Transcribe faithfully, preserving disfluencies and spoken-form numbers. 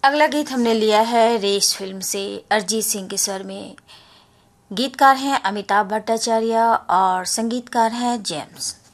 अगला गीत हमने लिया है रेस फिल्म से अरिजीत सिंह के स्वर में। गीतकार हैं अमिताभ भट्टाचार्य और संगीतकार हैं जेम्स।